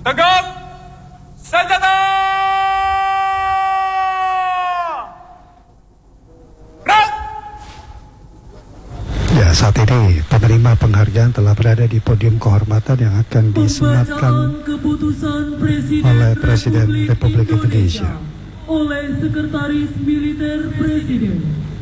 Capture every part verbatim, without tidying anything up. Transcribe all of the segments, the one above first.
Tegak senjata! Gerak! Ya, saat ini penerima penghargaan telah berada di podium kehormatan yang akan disematkan oleh Presiden Republik Indonesia. Oleh Sekretaris Militer Presiden.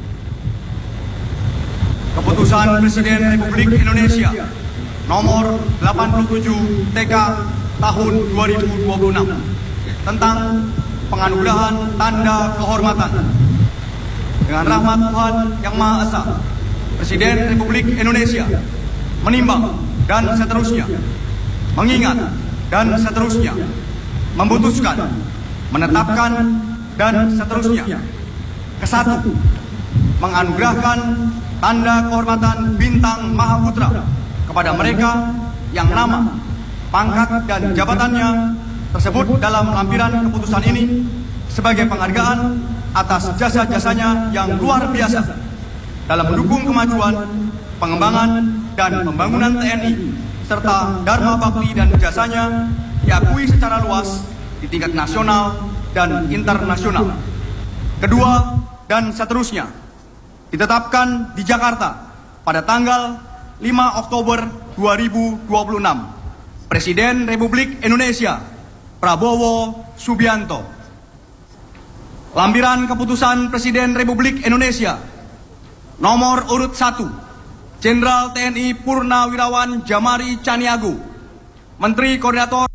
Keputusan Presiden Republik Indonesia nomor delapan puluh tujuh T K tahun dua ribu dua puluh enam tentang penganugerahan tanda kehormatan. Dengan rahmat Tuhan Yang Maha Esa, Presiden Republik Indonesia menimbang dan seterusnya, mengingat dan seterusnya, memutuskan, menetapkan dan seterusnya. Kesatu, menganugerahkan tanda kehormatan Bintang Mahaputra kepada mereka yang nama, pangkat dan jabatannya tersebut dalam lampiran keputusan ini sebagai penghargaan atas jasa-jasanya yang luar biasa dalam mendukung kemajuan, pengembangan, dan pembangunan T N I serta Dharma Bakti dan jasanya diakui secara luas di tingkat nasional dan internasional. Kedua, dan seterusnya ditetapkan di Jakarta pada tanggal lima Oktober dua ribu dua puluh enam. Presiden Republik Indonesia Prabowo Subianto. Lampiran keputusan Presiden Republik Indonesia nomor urut satu, Jenderal T N I Purnawirawan Jamari Caniago, Menteri Koordinator